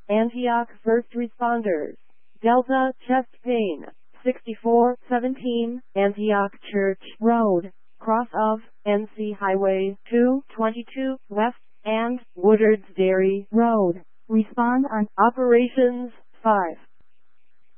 Antioch First Responders. Delta Chest Pain. 6417 Antioch Church Road, cross of NC Highway 222 West and Woodard's Dairy Road. Respond on Operations 5.